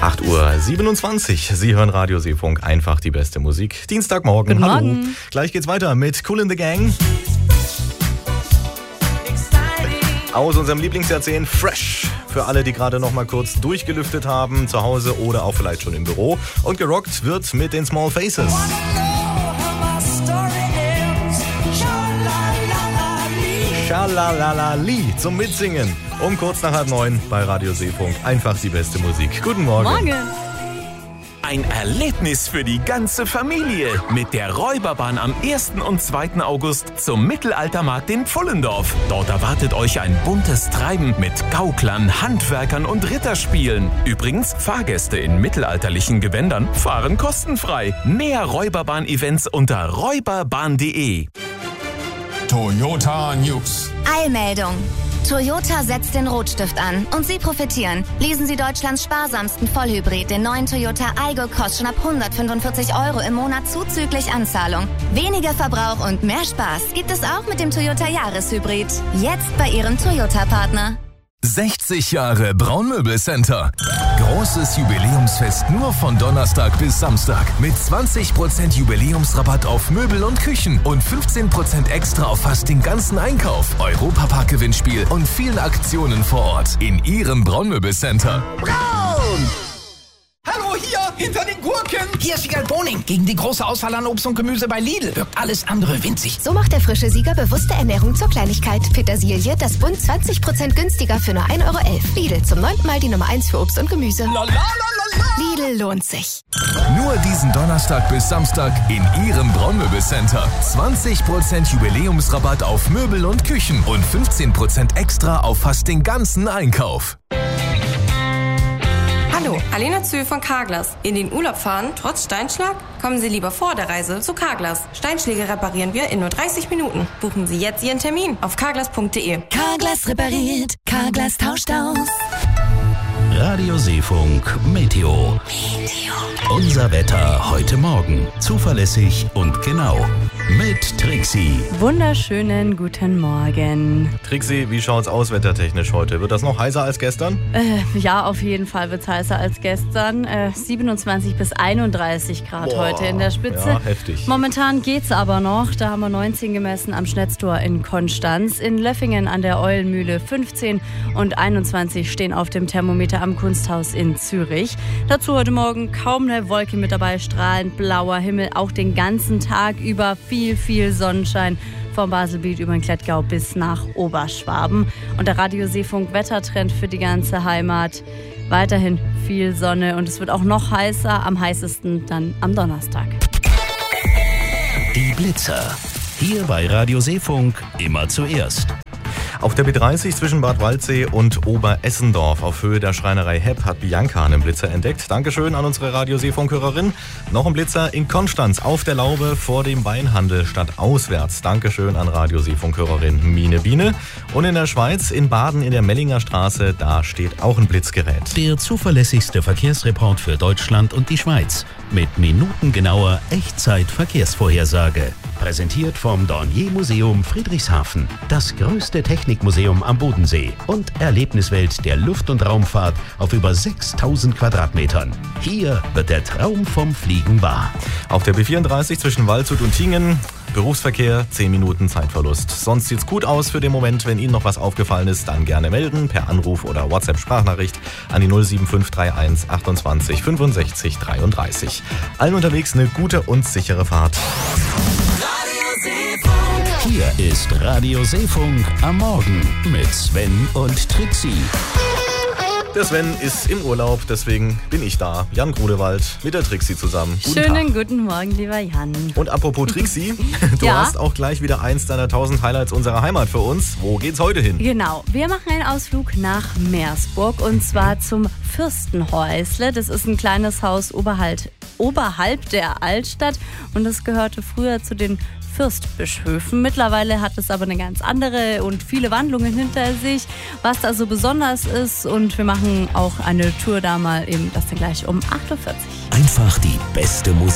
8:27 Uhr. Sie hören Radio Seefunk, einfach die beste Musik. Dienstagmorgen, Guten hallo. Morgen. Gleich geht's weiter mit Kool in the Gang. Aus unserem Lieblingsjahrzehnt Fresh. Für alle, die gerade noch mal kurz durchgelüftet haben, zu Hause oder auch vielleicht schon im Büro. Und gerockt wird mit den Small Faces. Schalalali zum Mitsingen. Um kurz nach 8:30 bei Radio Seefunk. Einfach die beste Musik. Guten Morgen. Morgen. Ein Erlebnis für die ganze Familie mit der Räuberbahn am 1. und 2. August zum Mittelaltermarkt in Pfullendorf. Dort erwartet euch ein buntes Treiben mit Gauklern, Handwerkern und Ritterspielen. Übrigens, Fahrgäste in mittelalterlichen Gewändern fahren kostenfrei. Mehr Räuberbahn-Events unter räuberbahn.de. Toyota News. Eilmeldung. Toyota setzt den Rotstift an und Sie profitieren. Lesen Sie Deutschlands sparsamsten Vollhybrid, den neuen Toyota Aygo, kostet schon ab 145 € im Monat zuzüglich Anzahlung. Weniger Verbrauch und mehr Spaß gibt es auch mit dem Toyota Jahreshybrid. Jetzt bei Ihrem Toyota-Partner. 60 Jahre Braunmöbelcenter. Großes Jubiläumsfest nur von Donnerstag bis Samstag. Mit 20% Jubiläumsrabatt auf Möbel und Küchen und 15% extra auf fast den ganzen Einkauf. Europapark-Gewinnspiel und vielen Aktionen vor Ort. In Ihrem Braunmöbelcenter. Braun! Hallo, hier, hinter den Gurken. Hier ist Sieger Boning. Gegen die große Auswahl an Obst und Gemüse bei Lidl wirkt alles andere winzig. So macht der frische Sieger bewusste Ernährung zur Kleinigkeit. Petersilie, das Bund 20% günstiger für nur 1,11 €. Lidl, zum 9. Mal die Nummer 1 für Obst und Gemüse. Lidl lohnt sich. Nur diesen Donnerstag bis Samstag in Ihrem Braunmöbelcenter. 20% Jubiläumsrabatt auf Möbel und Küchen und 15% extra auf fast den ganzen Einkauf. Hallo, Alena Zühl von Carglass. In den Urlaub fahren, trotz Steinschlag? Kommen Sie lieber vor der Reise zu Carglass. Steinschläge reparieren wir in nur 30 Minuten. Buchen Sie jetzt Ihren Termin auf carglass.de. Carglass repariert, Carglass tauscht aus. Radio Seefunk Meteo. Unser Wetter heute Morgen. Zuverlässig und genau. Mit Trixie. Wunderschönen guten Morgen. Trixie, wie schaut's aus wettertechnisch heute? Wird das noch heißer als gestern? Ja, auf jeden Fall wird es heißer als gestern. 27 bis 31 Grad heute in der Spitze. Ja, heftig. Momentan geht's aber noch. Da haben wir 19 gemessen am Schnetztor in Konstanz. In Löffingen an der Eulenmühle 15 und 21 stehen auf dem Thermometer am Kunsthaus in Zürich. Dazu heute Morgen kaum eine Wolke mit dabei, strahlend blauer Himmel, auch den ganzen Tag über viel Sonnenschein vom Baselbiet über den Klettgau bis nach Oberschwaben. Und der Radio Seefunk Wettertrend für die ganze Heimat. Weiterhin viel Sonne und es wird auch noch heißer, am heißesten dann am Donnerstag. Die Blitzer. Hier bei Radio Seefunk immer zuerst. Auf der B30 zwischen Bad Waldsee und Oberessendorf auf Höhe der Schreinerei Hepp hat Bianca einen Blitzer entdeckt. Dankeschön an unsere Radio Seefunk-Hörerin. Noch ein Blitzer in Konstanz auf der Laube vor dem Weinhandel statt auswärts. Dankeschön an Radio Seefunk-Hörerin Mine Biene. Und in der Schweiz in Baden in der Mellinger Straße, da steht auch ein Blitzgerät. Der zuverlässigste Verkehrsreport für Deutschland und die Schweiz. Mit minutengenauer Echtzeit-Verkehrsvorhersage. Präsentiert vom Dornier Museum Friedrichshafen. Das größte Technikmuseum am Bodensee und Erlebniswelt der Luft- und Raumfahrt auf über 6000 Quadratmetern. Hier wird der Traum vom Fliegen wahr. Auf der B34 zwischen Waldshut und Tingen, Berufsverkehr, 10 Minuten Zeitverlust. Sonst sieht's gut aus für den Moment. Wenn Ihnen noch was aufgefallen ist, dann gerne melden per Anruf oder WhatsApp-Sprachnachricht an die 07531 28 65 33. Allen unterwegs eine gute und sichere Fahrt. Hier ist Radio Seefunk am Morgen mit Sven und Trixie. Der Sven ist im Urlaub, deswegen bin ich da. Jan Grunewald mit der Trixie zusammen. Schönen guten Morgen, lieber Jan. Und apropos Trixie, du hast auch gleich wieder eins deiner 1000 Highlights unserer Heimat für uns. Wo geht's heute hin? Genau, wir machen einen Ausflug nach Meersburg und zwar zum Fürstenhäusle. Das ist ein kleines Haus oberhalb der Altstadt und das gehörte früher zu den Fürstbischöfen. Mittlerweile hat es aber eine ganz andere und viele Wandlungen hinter sich, was da so besonders ist. Und wir machen auch eine Tour da mal eben, das dann gleich um 8:40 Uhr. Einfach die beste Musik.